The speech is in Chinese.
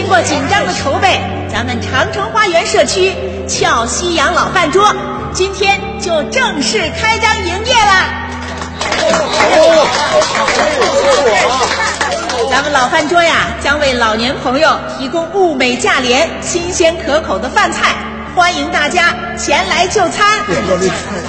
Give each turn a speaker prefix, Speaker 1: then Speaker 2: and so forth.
Speaker 1: 过紧张的筹备，咱们长城花园社区俏西洋老饭桌今天就正式开张营业了。咱们老饭桌呀，将为老年朋友提供物美价廉、新鲜可口的饭菜，欢迎大家前来就餐。